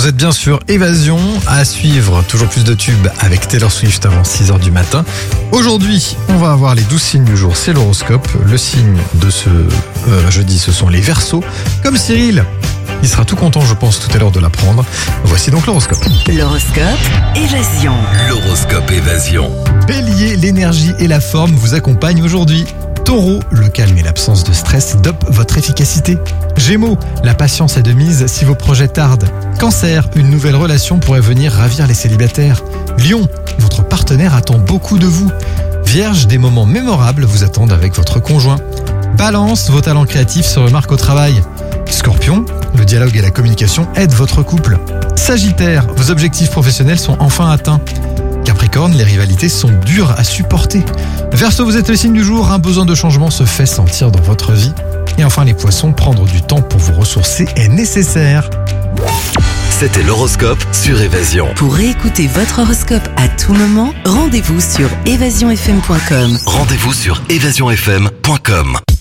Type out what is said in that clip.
Vous êtes bien sûr Évasion, à suivre toujours plus de tubes avec Taylor Swift avant 6h du matin. Aujourd'hui, on va avoir les 12 signes du jour, c'est l'horoscope. Le signe de ce jeudi, ce sont les Verseaux. Comme Cyril, il sera tout content, je pense, tout à l'heure de l'apprendre. Voici donc l'horoscope. L'horoscope Évasion. L'horoscope Évasion. Bélier, l'énergie et la forme vous accompagnent aujourd'hui. Taureau, le calme et l'absence de stress dopent votre efficacité. Gémeaux, la patience est de mise si vos projets tardent. Cancer, une nouvelle relation pourrait venir ravir les célibataires. Lion, votre partenaire attend beaucoup de vous. Vierge, des moments mémorables vous attendent avec votre conjoint. Balance, vos talents créatifs se remarquent au travail. Scorpion, le dialogue et la communication aident votre couple. Sagittaire, vos objectifs professionnels sont enfin atteints. Capricorne, les rivalités sont dures à supporter. Verseau, vous êtes le signe du jour, un besoin de changement se fait sentir dans votre vie. Et enfin les poissons, prendre du temps pour vous ressourcer est nécessaire. C'était l'horoscope sur Évasion. Pour réécouter votre horoscope à tout moment, rendez-vous sur évasionfm.com. Rendez-vous sur évasionfm.com.